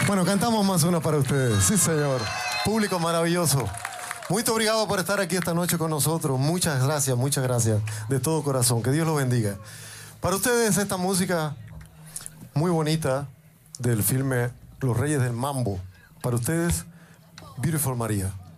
Bueno, cantamos más una para ustedes. Sí, señor. Público maravilloso. Muy obrigado por estar aquí esta noche con nosotros. Muchas gracias de todo corazón. Que Dios los bendiga. Para ustedes esta música muy bonita del filme Los Reyes del Mambo. Para ustedes, Beautiful María.